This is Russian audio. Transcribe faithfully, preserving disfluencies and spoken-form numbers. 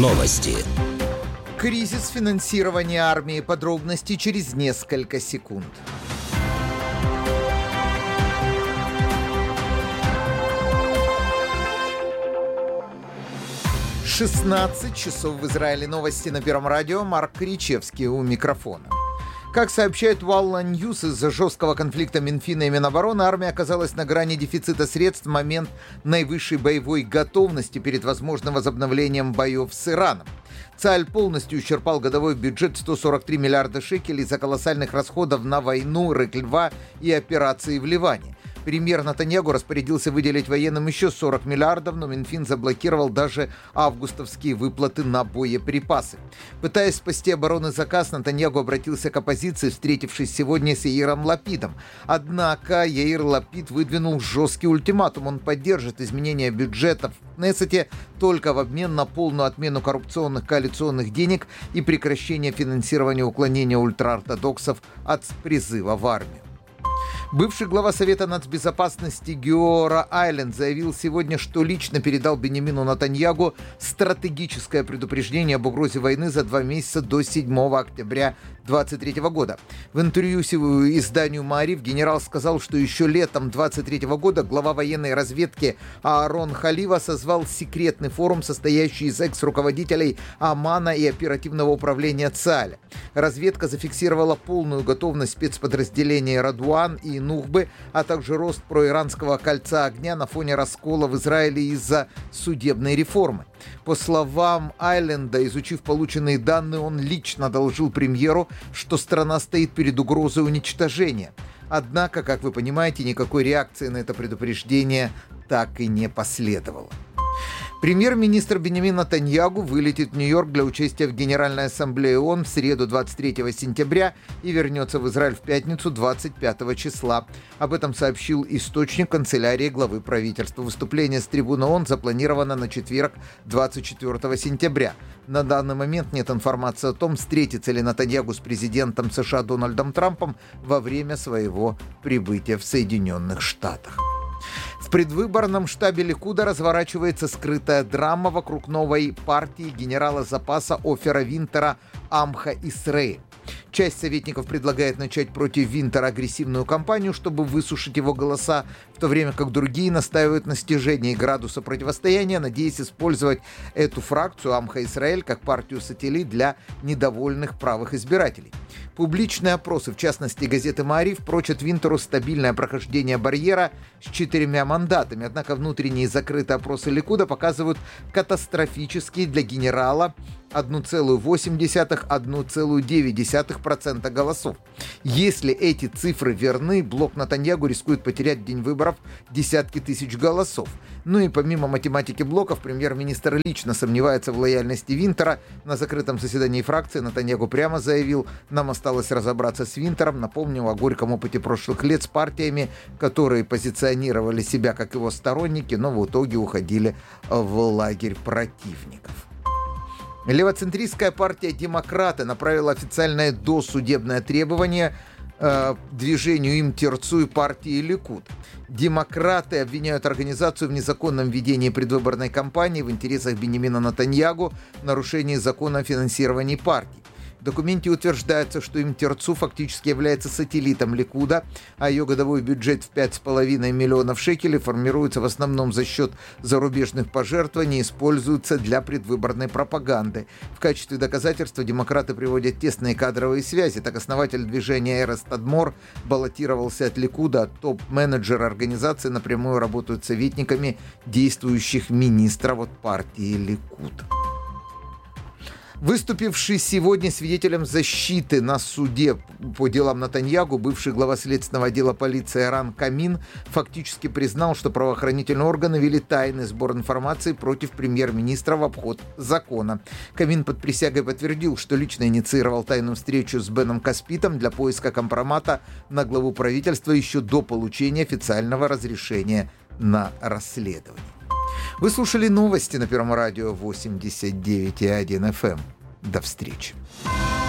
Новости. Кризис финансирования армии. Подробности через несколько секунд. шестнадцать часов в Израиле. Новости на Первом радио. Марк Кричевский у микрофона. Как сообщает Walla News, из-за жесткого конфликта Минфина и Минобороны армия оказалась на грани дефицита средств в момент наивысшей боевой готовности перед возможным возобновлением боев с Ираном. Цаль полностью исчерпал годовой бюджет сто сорок три миллиарда шекелей из-за колоссальных расходов на войну, Рык-Льва и операции в Ливане. Премьер Нетаньяху распорядился выделить военным еще сорок миллиардов, но Минфин заблокировал даже августовские выплаты на боеприпасы. Пытаясь спасти оборонный заказ, Нетаньяху обратился к оппозиции, встретившись сегодня с Яиром Лапидом. Однако Яир Лапид выдвинул жесткий ультиматум. Он поддержит изменения бюджета в Кнессете только в обмен на полную отмену коррупционных коалиционных денег и прекращение финансирования уклонения ультраортодоксов от призыва в армию. Бывший глава Совета нацбезопасности Геора Айленд заявил сегодня, что лично передал Биньямину Нетаньяху стратегическое предупреждение об угрозе войны за два месяца до седьмого октября две тысячи двадцать третьего года. В интервью изданию «Маариф» генерал сказал, что еще летом две тысячи двадцать третьего года глава военной разведки Аарон Халива созвал секретный форум, состоящий из экс-руководителей Амана и оперативного управления ЦААля. Разведка зафиксировала полную готовность спецподразделений Радуан и Нухбы, а также рост проиранского кольца огня на фоне раскола в Израиле из-за судебной реформы. По словам Айленда, изучив полученные данные, он лично доложил премьеру, что страна стоит перед угрозой уничтожения. Однако, как вы понимаете, никакой реакции на это предупреждение так и не последовало. Премьер-министр Биньямин Нетаньяху вылетит в Нью-Йорк для участия в Генеральной ассамблее ООН в среду двадцать третьего сентября и вернется в Израиль в пятницу двадцать пятого числа. Об этом сообщил источник канцелярии главы правительства. Выступление с трибуны ООН запланировано на четверг, двадцать четвертого сентября. На данный момент нет информации о том, встретится ли Нетаньяху с президентом США Дональдом Трампом во время своего прибытия в Соединенных Штатах. В предвыборном штабе Ликуда разворачивается скрытая драма вокруг новой партии генерала запаса Офера Винтера Амха Исраэль. Часть советников предлагает начать против Винтера агрессивную кампанию, чтобы высушить его голоса, в то время как другие настаивают на снижении градуса противостояния, надеясь использовать эту фракцию Амха Исраэль как партию-сателлит для недовольных правых избирателей. Публичные опросы, в частности газеты «Маариф», прочат Винтеру стабильное прохождение барьера с четырьмя мандатами, однако внутренние закрытые опросы Ликуда показывают катастрофические для генерала одна целая восемь десятых - одна целая девять десятых процента голосов. Если эти цифры верны, блок Нетаньяху рискует потерять в день выборов десятки тысяч голосов. Ну и помимо математики блоков, премьер-министр лично сомневается в лояльности Винтера. На закрытом заседании фракции Нетаньяху прямо заявил: «Нам осталось разобраться с Винтером». Напомню о горьком опыте прошлых лет с партиями, которые позиционировали себя как его сторонники, но в итоге уходили в лагерь противников. Левоцентристская партия «Демократы» направила официальное досудебное требование э, движению Им Тирцу и партии Ликуд. Демократы обвиняют организацию в незаконном ведении предвыборной кампании в интересах Биньямина Нетаньяху в нарушении закона о финансировании партий. В документе утверждается, что Им Тирцу фактически является сателлитом Ликуда, а ее годовой бюджет в пять с половиной миллионов шекелей формируется в основном за счет зарубежных пожертвований и используется для предвыборной пропаганды. В качестве доказательства демократы приводят тесные кадровые связи. Так, основатель движения Эрес Тадмор баллотировался от Ликуда, а топ-менеджеры организации напрямую работают советниками действующих министров от партии Ликуд. Выступивший сегодня свидетелем защиты на суде по делам Нетаньяху, бывший глава следственного отдела полиции Эран Камин фактически признал, что правоохранительные органы вели тайный сбор информации против премьер-министра в обход закона. Камин под присягой подтвердил, что лично инициировал тайную встречу с Беном Каспитом для поиска компромата на главу правительства еще до получения официального разрешения на расследование. Вы слушали новости на Первом радио восемьдесят девять и один эф эм. До встречи.